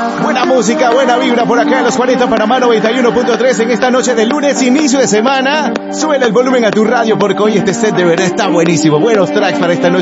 Buena música, buena vibra por acá en los 40 Panamá 91.3 en esta noche de lunes, inicio de semana. Suena el volumen a tu radio porque hoy este set de verdad está buenísimo. Buenos tracks para esta noche.